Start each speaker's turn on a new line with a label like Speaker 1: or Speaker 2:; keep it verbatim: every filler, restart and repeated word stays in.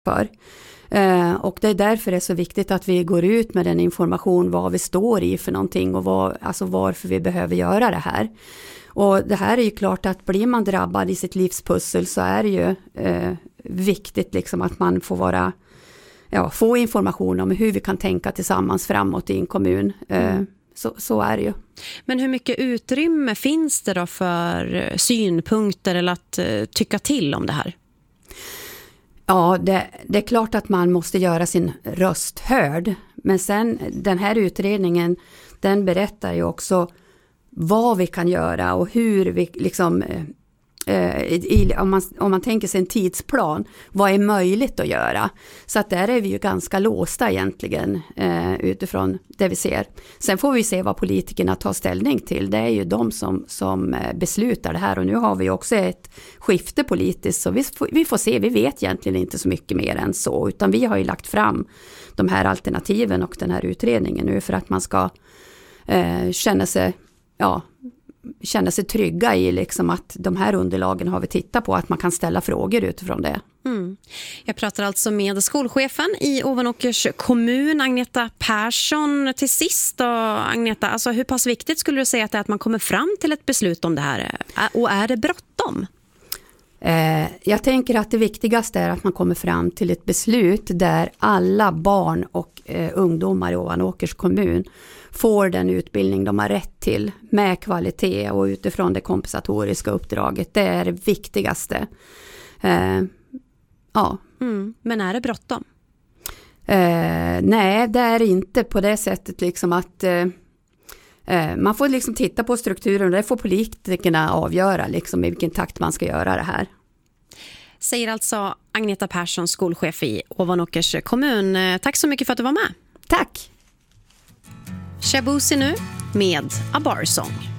Speaker 1: för. Eh, och det är därför det är så viktigt att vi går ut med den information vad vi står i för någonting och vad, alltså varför vi behöver göra det här. Och det här är ju klart att blir man drabbad i sitt livspussel så är det ju eh, viktigt liksom att man får vara, ja, få information om hur vi kan tänka tillsammans framåt i en kommun. Eh, mm. så, så är det ju.
Speaker 2: Men hur mycket utrymme finns det då för synpunkter eller att uh, tycka till om det här?
Speaker 1: Ja, det, det är klart att man måste göra sin röst hörd. Men sen den här utredningen, den berättar ju också vad vi kan göra och hur vi liksom, eh, i, om, man, om man tänker sig en tidsplan, vad är möjligt att göra. Så att där är vi ju ganska låsta egentligen eh, utifrån det vi ser. Sen får vi se vad politikerna tar ställning till. Det är ju de som, som beslutar det här och nu har vi också ett skifte politiskt så vi får, vi får se, vi vet egentligen inte så mycket mer än så utan vi har ju lagt fram de här alternativen och den här utredningen nu för att man ska eh, känna sig ja, känna sig trygga i liksom att de här underlagen har vi tittat på, att man kan ställa frågor utifrån det.
Speaker 2: Mm. Jag pratar alltså med skolchefen i Ovanåkers kommun, Agneta Persson. Till sist då, Agneta, alltså hur pass viktigt skulle du säga att det är att man kommer fram till ett beslut om det här? Och är det bråttom?
Speaker 1: Eh, jag tänker att det viktigaste är att man kommer fram till ett beslut där alla barn och eh, ungdomar i Ovanåkers kommun får den utbildning de har rätt till med kvalitet och utifrån det kompensatoriska uppdraget. Det är det viktigaste. Eh, ja.
Speaker 2: Mm. Men är det bråttom?
Speaker 1: Eh, nej, det är inte på det sättet liksom att eh, eh, man får liksom titta på strukturen och det får politikerna avgöra liksom i vilken takt man ska göra det här.
Speaker 2: Säger alltså Agneta Persson, skolchef i Ovanåkers kommun. Tack så mycket för att du var med.
Speaker 1: Tack!
Speaker 2: Shabuzi nu med A Bar Song.